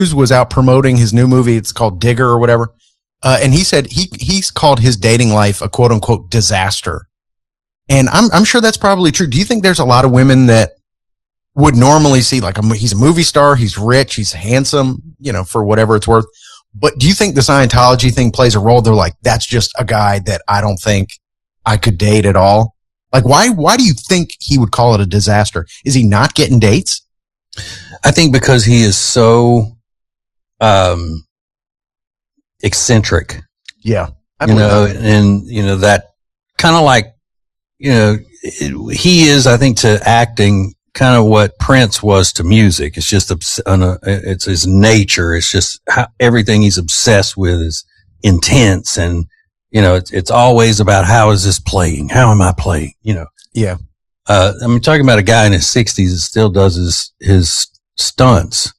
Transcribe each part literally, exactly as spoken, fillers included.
Cruise was out promoting his new movie. It's called Digger or whatever. Uh, and he said he, he's called his dating life a quote unquote disaster. And I'm, I'm sure that's probably true. Do you think there's a lot of women that would normally see like a, he's a movie star, he's rich, he's handsome, you know, for whatever it's worth. But do you think the Scientology thing plays a role? They're like, that's just a guy that I don't think I could date at all. Like, why, why do you think he would call it a disaster? Is he not getting dates? I think because he is so, um, eccentric. Yeah. I You know, that. and, you know, that kind of like, you know, it, he is, I think, to acting kind of what Prince was to music. It's just, it's his nature. It's just how everything he's obsessed with is intense. And, you know, it's, it's always about how is this playing? How am I playing? You know? Yeah. Uh, I mean, talking about a guy in his sixties that still does his, his stunts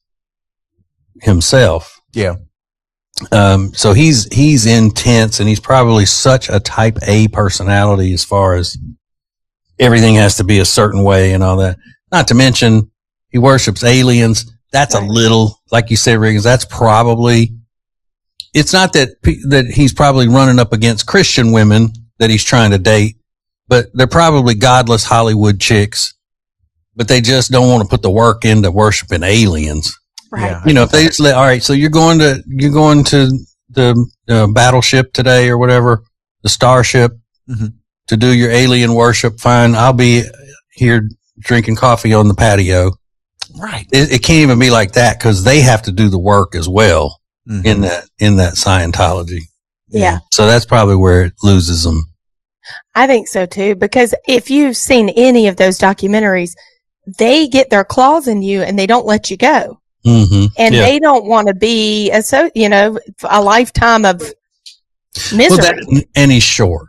himself. Yeah. Um, so he's, he's intense and he's probably such a type A personality as far as everything has to be a certain way and all that. Not to mention he worships aliens. That's a little, like you said, Riggins, that's probably, it's not that, that he's probably running up against Christian women that he's trying to date, but they're probably godless Hollywood chicks, but they just don't want to put the work into worshiping aliens. Right. Yeah, you know, if they just let, all right, so you're going to, you're going to the uh, battleship today or whatever, the starship mm-hmm. to do your alien worship. Fine. I'll be here drinking coffee on the patio. Right. It, it can't even be like that because they have to do the work as well mm-hmm. in that, in that Scientology. Yeah. So that's probably where it loses them. I think so too, because if you've seen any of those documentaries, they get their claws in you and they don't let you go. Mm-hmm. And yeah. they don't want to be a, so, you know, a lifetime of misery. Well, that, and he's short.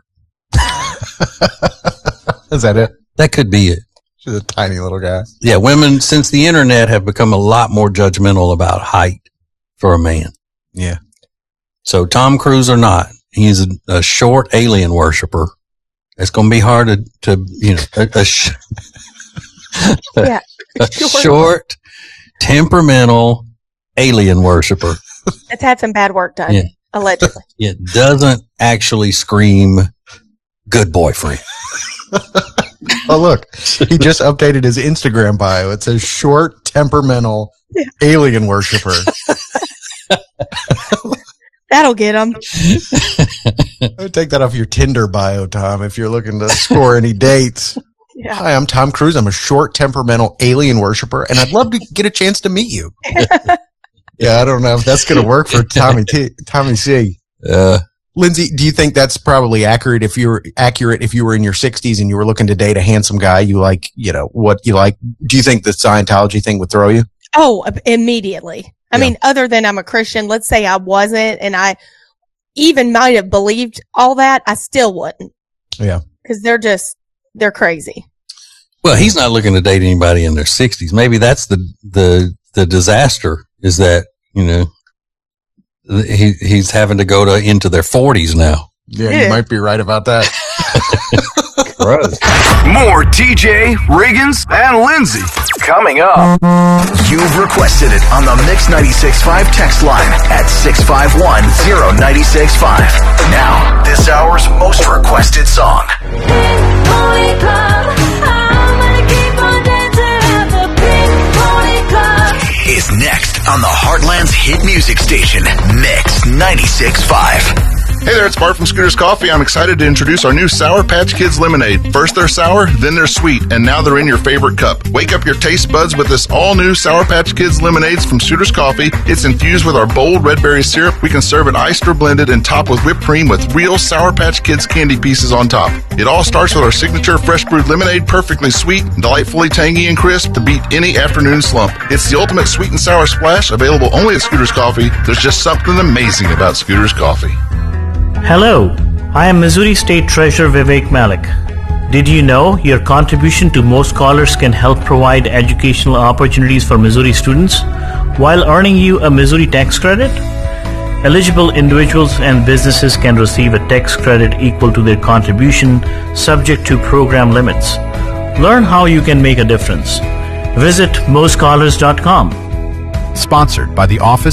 Is that it? That could be it. She's a tiny little guy. Yeah. Women since the internet have become a lot more judgmental about height for a man. Yeah. So Tom Cruise or not, he's a, a short alien worshiper. It's going to be hard to, to you know, a, a, sh- yeah. a short, temperamental alien worshiper. It's had some bad work done, yeah. allegedly. It doesn't actually scream good boyfriend. Oh, look, he just updated his Instagram bio. It says short, temperamental yeah. alien worshiper. That'll get him. Take that off your Tinder bio, Tom, if you're looking to score any dates. Yeah. Hi, I'm Tom Cruise. I'm a short, temperamental alien worshiper, and I'd love to get a chance to meet you. Yeah, I don't know if that's going to work for Tommy T, Tommy C. Uh, Lindsay, do you think that's probably accurate if you were accurate if you were in your sixties and you were looking to date a handsome guy you like, you know, what you like? Do you think the Scientology thing would throw you? Oh, immediately. I yeah. mean, other than I'm a Christian, let's say I wasn't and I even might have believed all that, I still wouldn't. Yeah. Because they're just, they're crazy. Well, he's not looking to date anybody in their sixties. Maybe that's the, the, the disaster is that, you know, he, he's having to go to into their forties now. Yeah, yeah. You might be right about that. Gross. More T J, Riggins, and Lindsay coming up. You've requested it on the Mix ninety-six point five text line at six five one zero nine six five. Now, this hour's most requested song. Is next on the Heartland's hit music station, Mix ninety-six point five. Hey there, it's Bart from Scooter's Coffee. I'm excited to introduce our new Sour Patch Kids lemonade. First they're sour, then they're sweet, and now they're in your favorite cup. Wake up your taste buds with this all-new Sour Patch Kids lemonades from Scooter's Coffee. It's infused with our bold red berry syrup. We can serve it iced or blended and topped with whipped cream with real Sour Patch Kids candy pieces on top. It all starts with our signature fresh brewed lemonade, perfectly sweet, delightfully tangy and crisp to beat any afternoon slump. It's the ultimate sweet and sour splash, available only at Scooter's Coffee. There's just something amazing about Scooter's Coffee. Hello, I am Missouri State Treasurer Vivek Malik. Did you know your contribution to Most Scholars can help provide educational opportunities for Missouri students while earning you a Missouri tax credit? Eligible individuals and businesses can receive a tax credit equal to their contribution, subject to program limits. Learn how you can make a difference. Visit most scholars dot com. Sponsored by the Office